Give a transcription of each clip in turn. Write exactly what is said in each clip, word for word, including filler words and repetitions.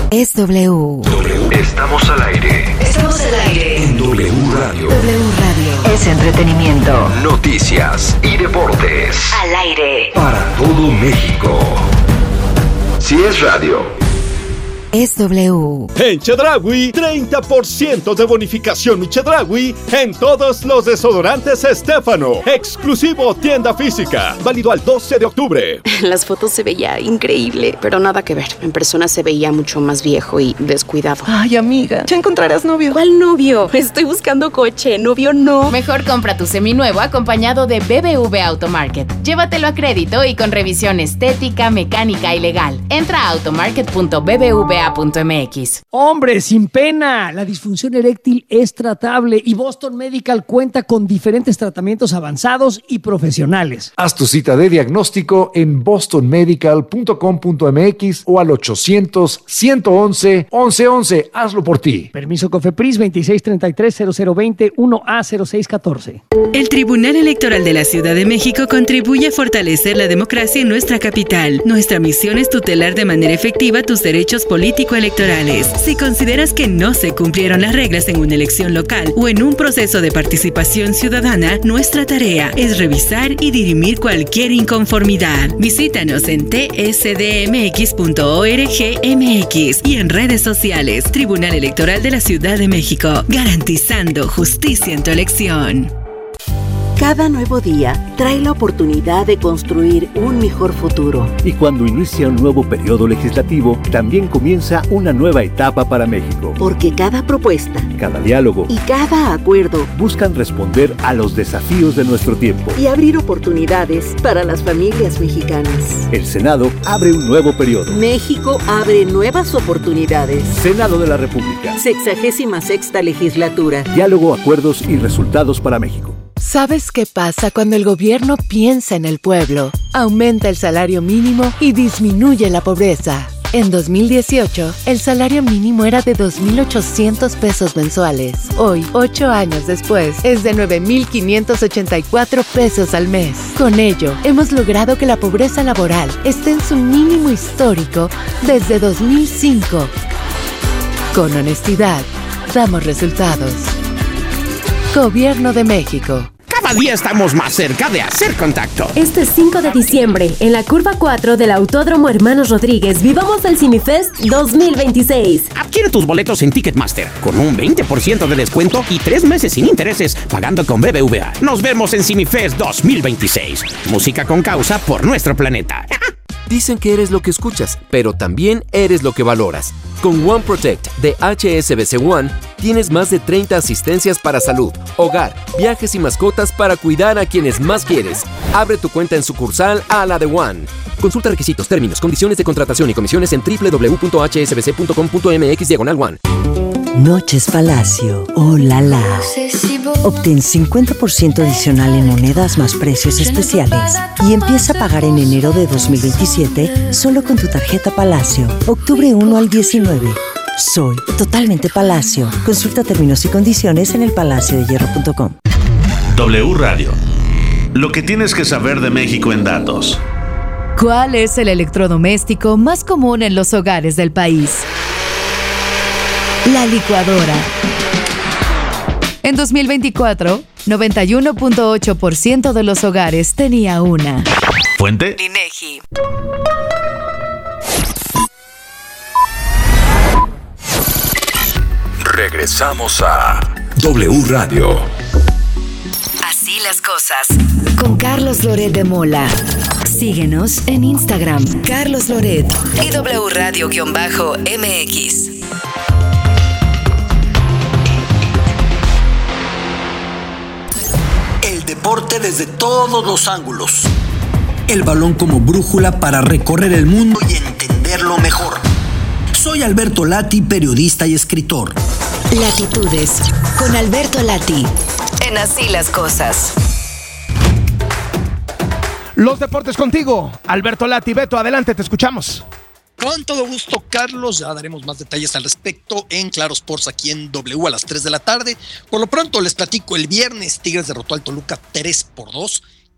Es W. W. Estamos al aire. Estamos al aire. En W Radio. W Radio. Es entretenimiento. Noticias y deportes. Al aire. Para todo México. Si es radio. Es W. En Chedraui, treinta por ciento de bonificación Mi Chedraui en todos los desodorantes Estéfano. Exclusivo tienda física. Válido al doce de octubre. En las fotos se veía increíble, pero nada que ver. En persona se veía mucho más viejo y descuidado. Ay, amiga, ya encontrarás novio. ¿Cuál novio? Estoy buscando coche, novio no. Mejor compra tu seminuevo acompañado de B B V Automarket. Llévatelo a crédito y con revisión estética, mecánica y legal. Entra a automarket punto b b v a punto m x. Hombre, sin pena, la disfunción eréctil es tratable y Boston Medical cuenta con diferentes tratamientos avanzados y profesionales. Haz tu cita de diagnóstico en boston medical punto com punto m x o al ochocientos, ciento once, once once. Hazlo por ti. Permiso COFEPRIS veintiséis treinta y tres cero cero veinte uno A cero seis catorce. El Tribunal Electoral de la Ciudad de México contribuye a fortalecer la democracia en nuestra capital. Nuestra misión es tutelar de manera efectiva tus derechos político-electorales. Si consideras que no se cumplieron las reglas en una elección local o en un proceso de participación ciudadana, nuestra tarea es revisar y dirimir cualquier inconformidad. Visítanos en t s d m x punto org m x y en redes sociales. Tribunal Electoral de la Ciudad de México, garantizando justicia en tu elección. Cada nuevo día trae la oportunidad de construir un mejor futuro. Y cuando inicia un nuevo periodo legislativo, también comienza una nueva etapa para México. Porque cada propuesta, cada diálogo y cada acuerdo buscan responder a los desafíos de nuestro tiempo y abrir oportunidades para las familias mexicanas. El Senado abre un nuevo periodo. México abre nuevas oportunidades. Senado de la República. Sexagésima sexta legislatura. Diálogo, acuerdos y resultados para México. ¿Sabes qué pasa cuando el gobierno piensa en el pueblo? Aumenta el salario mínimo y disminuye la pobreza. En dos mil dieciocho, el salario mínimo era de dos mil ochocientos pesos mensuales. Hoy, ocho años después, es de nueve mil quinientos ochenta y cuatro pesos al mes. Con ello, hemos logrado que la pobreza laboral esté en su mínimo histórico desde dos mil cinco. Con honestidad, damos resultados. Gobierno de México. Cada día estamos más cerca de hacer contacto. Este cinco de diciembre, en la curva cuatro del Autódromo Hermanos Rodríguez, vivamos el CineFest dos mil veintiséis. Adquiere tus boletos en Ticketmaster con un veinte por ciento de descuento y tres meses sin intereses pagando con B B V A. Nos vemos en CineFest dos mil veintiséis. Música con causa por nuestro planeta. Dicen que eres lo que escuchas, pero también eres lo que valoras. Con One Protect de H S B C One, tienes más de treinta asistencias para salud, hogar, viajes y mascotas para cuidar a quienes más quieres. Abre tu cuenta en sucursal a la de One. Consulta requisitos, términos, condiciones de contratación y comisiones en doble u doble u doble u punto h s b c punto com punto m x diagonal one. Noches Palacio, oh la la. Obtén cincuenta por ciento adicional en monedas más precios especiales y empieza a pagar en enero de dos mil veintisiete solo con tu tarjeta Palacio. Octubre uno al diecinueve. Soy totalmente Palacio. Consulta términos y condiciones en el palacio de hierro punto com. W Radio. Lo que tienes que saber de México en datos. ¿Cuál es el electrodoméstico más común en los hogares del país? La licuadora. En dos mil veinticuatro, noventa y uno punto ocho por ciento de los hogares tenía una. ¿Fuente? INEGI. Regresamos a W Radio. Así las cosas. Con Carlos Loret de Mola. Síguenos en Instagram, Carlos Loret y W Radio-M X. El deporte desde todos los ángulos. El balón como brújula para recorrer el mundo y entenderlo mejor. Soy Alberto Lati, periodista y escritor. Latitudes, con Alberto Lati. En Así las cosas. Los deportes contigo, Alberto Lati. Beto, adelante, te escuchamos. Con todo gusto, Carlos. Ya daremos más detalles al respecto en Claro Sports aquí en W a las tres de la tarde. Por lo pronto les platico, el viernes Tigres derrotó al Toluca tres por dos.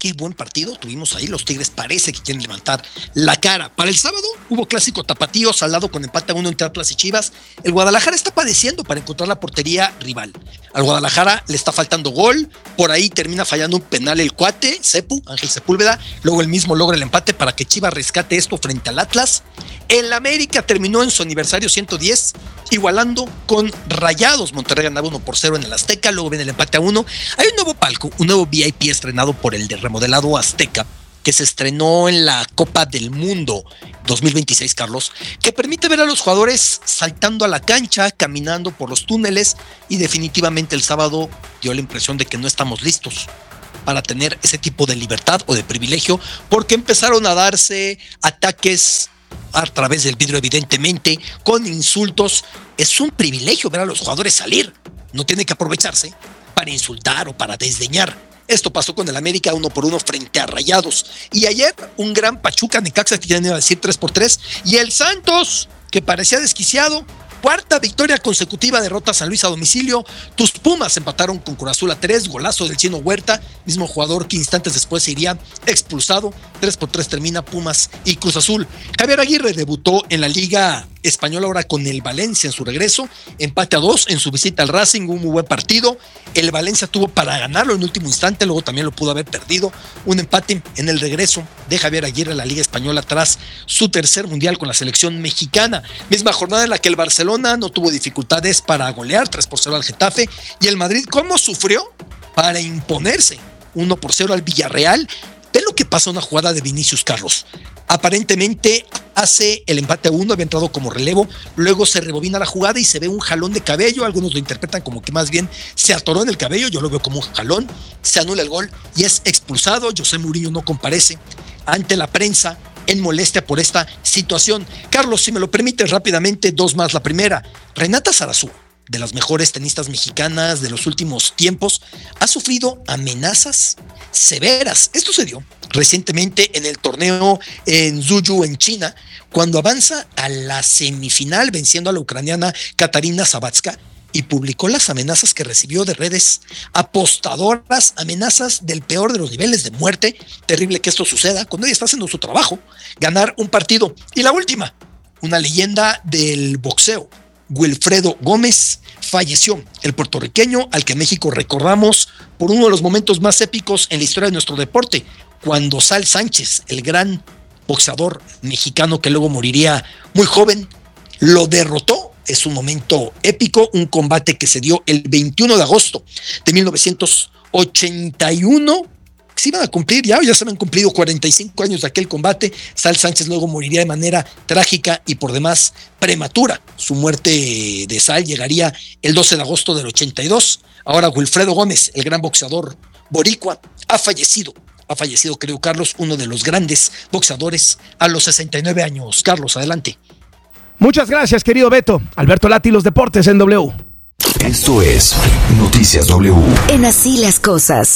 qué buen partido tuvimos ahí. Los Tigres parece que quieren levantar la cara. Para el sábado hubo clásico tapatío saldado con empate a uno entre Atlas y Chivas. El Guadalajara está padeciendo para encontrar la portería rival. Al Guadalajara le está faltando gol. Por ahí termina fallando un penal el cuate, Sepu, Ángel Sepúlveda. Luego el mismo logra el empate para que Chivas rescate esto frente al Atlas. El América terminó en su aniversario ciento diez, igualando con Rayados. Monterrey ganaba uno por cero en el Azteca. Luego viene el empate a uno. Hay un nuevo palco, un nuevo V I P estrenado por el de remodelado Azteca, que se estrenó en la Copa del Mundo dos mil veintiséis, Carlos, que permite ver a los jugadores saltando a la cancha, caminando por los túneles, y definitivamente el sábado dio la impresión de que no estamos listos para tener ese tipo de libertad o de privilegio, porque empezaron a darse ataques a través del vidrio, evidentemente, con insultos. Es un privilegio ver a los jugadores salir, no tiene que aprovecharse para insultar o para desdeñar. Esto pasó con el América uno por uno frente a Rayados. Y ayer un gran Pachuca Necaxa, que ya iba a decir tres por tres. Y el Santos, que parecía desquiciado. Cuarta victoria consecutiva, derrota a San Luis a domicilio. Tus Pumas empataron con Cruz Azul a tres, golazo del Chino Huerta, mismo jugador que instantes después se iría expulsado. tres por tres termina Pumas y Cruz Azul. Javier Aguirre debutó en la Liga Española ahora con el Valencia en su regreso. Empate a dos en su visita al Racing, un muy buen partido. El Valencia tuvo para ganarlo en último instante, luego también lo pudo haber perdido. Un empate en el regreso de Javier Aguirre a la Liga Española tras su tercer mundial con la selección mexicana. Misma jornada en la que el Barcelona no tuvo dificultades para golear tres por cero al Getafe, y el Madrid cómo sufrió para imponerse uno por cero al Villarreal. Ve lo que pasa, una jugada de Vinicius, Carlos. Aparentemente hace el empate a uno, había entrado como relevo, luego se rebobina la jugada y se ve un jalón de cabello. Algunos lo interpretan como que más bien se atoró en el cabello, yo lo veo como un jalón. Se anula el gol y es expulsado. José Mourinho no comparece ante la prensa en molestia por esta situación. Carlos, si me lo permites rápidamente, dos más. La primera, Renata Zarazúa, de las mejores tenistas mexicanas de los últimos tiempos, ha sufrido amenazas severas. Esto se dio recientemente en el torneo en Zhuzhou, en China, cuando avanza a la semifinal venciendo a la ucraniana Katarina Sabatska, y publicó las amenazas que recibió de redes apostadoras, amenazas del peor de los niveles de muerte. Terrible que esto suceda cuando ella está haciendo su trabajo, ganar un partido. Y la última, una leyenda del boxeo, Wilfredo Gómez, falleció. El puertorriqueño al que México recordamos por uno de los momentos más épicos en la historia de nuestro deporte, cuando Sal Sánchez, el gran boxeador mexicano que luego moriría muy joven, lo derrotó. Es un momento épico, un combate que se dio el veintiuno de agosto de mil novecientos ochenta y uno. Se iban a cumplir ya, ya se habían cumplido cuarenta y cinco años de aquel combate. Sal Sánchez luego moriría de manera trágica y por demás prematura. Su muerte de Sal llegaría el doce de agosto del ochenta y dos. Ahora Wilfredo Gómez, el gran boxeador boricua, ha fallecido. Ha fallecido, querido Carlos, uno de los grandes boxeadores a los sesenta y nueve años. Carlos, adelante. Muchas gracias, querido Beto. Alberto Lati, los deportes en W. Esto es Noticias W. En Así las Cosas.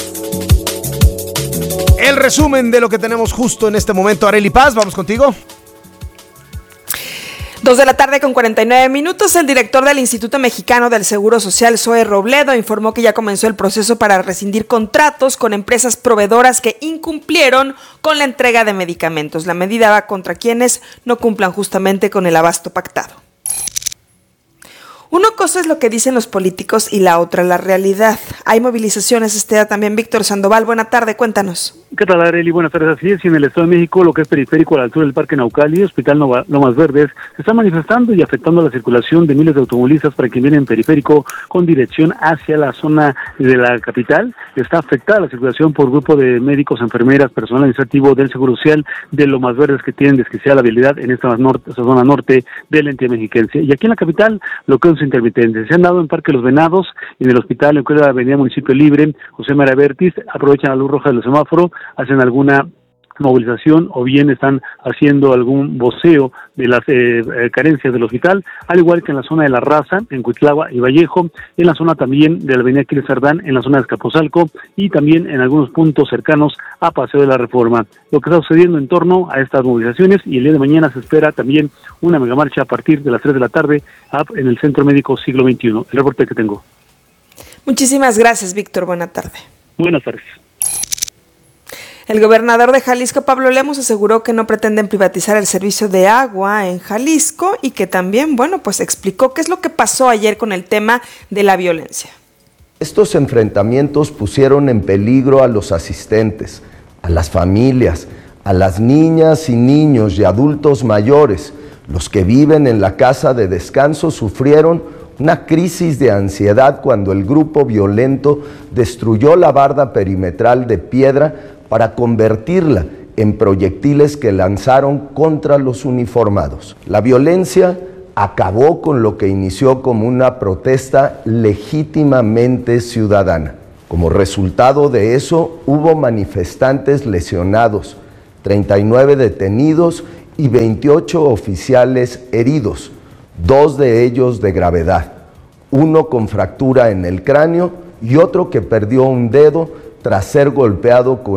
El resumen de lo que tenemos justo en este momento. Arely Paz, vamos contigo. Dos de la tarde con cuarenta y nueve minutos, el director del Instituto Mexicano del Seguro Social, Zoe Robledo, informó que ya comenzó el proceso para rescindir contratos con empresas proveedoras que incumplieron con la entrega de medicamentos. La medida va contra quienes no cumplan justamente con el abasto pactado. Una cosa es lo que dicen los políticos y la otra la realidad. Hay movilizaciones, este día también. Víctor Sandoval, buena tarde, cuéntanos. ¿Qué tal, Arely? Buenas tardes. Así es, y en el Estado de México, lo que es periférico a la altura del Parque Naucali, Hospital Nova, Lomas Verdes, se está manifestando y afectando la circulación de miles de automovilistas para quien viene en periférico con dirección hacia la zona de la capital. Está afectada la circulación por grupo de médicos, enfermeras, personal administrativo del Seguro Social de Lomas Verdes que tienen desquiciada la habilidad en esta, norte, esta zona norte de la entidad mexiquense. Y aquí en la capital, lo que es intermitentes. Se han dado en Parque Los Venados, en el hospital, en la avenida Municipio Libre, José María Vértiz, aprovechan la luz roja de los semáforos, hacen alguna movilización o bien están haciendo algún voceo de las eh, eh, carencias del hospital, al igual que en la zona de La Raza, en Cuitlagua y Vallejo, en la zona también de la avenida Aquiles Cerdán, en la zona de Escapozalco y también en algunos puntos cercanos a Paseo de la Reforma. Lo que está sucediendo en torno a estas movilizaciones, y el día de mañana se espera también una megamarcha a partir de las tres de la tarde en el Centro Médico Siglo veintiuno. El reporte que tengo. Muchísimas gracias, Víctor. Buena tarde. Buenas tardes. El gobernador de Jalisco, Pablo Lemus, aseguró que no pretenden privatizar el servicio de agua en Jalisco y que también, bueno, pues explicó qué es lo que pasó ayer con el tema de la violencia. Estos enfrentamientos pusieron en peligro a los asistentes, a las familias, a las niñas y niños y adultos mayores. Los que viven en la casa de descanso sufrieron una crisis de ansiedad cuando el grupo violento destruyó la barda perimetral de piedra para convertirla en proyectiles que lanzaron contra los uniformados. La violencia acabó con lo que inició como una protesta legítimamente ciudadana. Como resultado de eso, hubo manifestantes lesionados, treinta y nueve detenidos y veintiocho oficiales heridos, dos de ellos de gravedad, uno con fractura en el cráneo y otro que perdió un dedo tras ser golpeado con